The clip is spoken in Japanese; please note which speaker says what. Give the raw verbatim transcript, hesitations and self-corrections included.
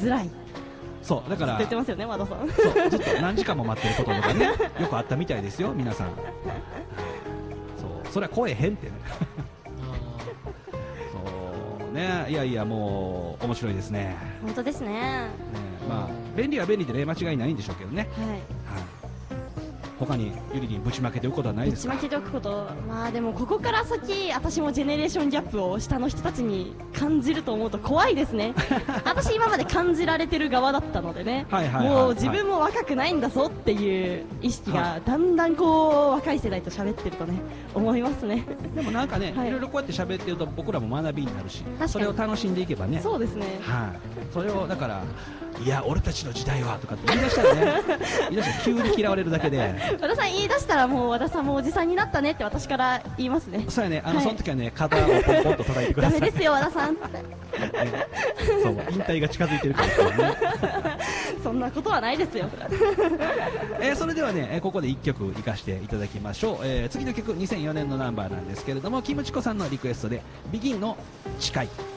Speaker 1: づらい。
Speaker 2: そうだから
Speaker 1: 言ってますよね、和田さん。
Speaker 2: そうずっと何時間も待ってることとかねよくあったみたいですよ皆さん。そうそれは声変ってねそうね、いやいやもう面白いですね。
Speaker 1: 本当ですね。
Speaker 2: ねまあ便利は便利でね間違いないんでしょうけどね。
Speaker 1: はい。
Speaker 2: はい、他にゆりにぶちまけておくことはない
Speaker 1: ぶ
Speaker 2: ですか。
Speaker 1: ちまけておくこと、まあでもここから先私もジェネレーションギャップを下の人たちに感じると思うと怖いですね。私今まで感じられてる側だったのでね、
Speaker 2: はいはいはいはい
Speaker 1: もう自分も若くないんだぞっていう意識がだんだんこう若い世代と喋ってるとね思いますね。
Speaker 2: でもなんかね、
Speaker 1: はい
Speaker 2: いろいろこうやって喋ってると僕らも学びになるし
Speaker 1: に
Speaker 2: それを楽しんでいけばね。
Speaker 1: そうですね。
Speaker 2: はい、それをだからいや俺たちの時代はとかって言い出したらね言い出したら急に嫌われるだけで
Speaker 1: 和田さん言い出したらもう和田さんもおじさんになったねって私から言いますね。
Speaker 2: そうやね、あの、
Speaker 1: はい
Speaker 2: その時はね肩をポンポンと叩いてください。
Speaker 1: ダメですよ和田さん。
Speaker 2: ねそう引退が近づいてるからね
Speaker 1: そんなことはないですよ。
Speaker 2: えーそれではね、えーここでいっきょく行かせていただきましょう。えー次の曲にせんよねんのナンバーなんですけれども、キムチコさんのリクエストでビギンの誓い。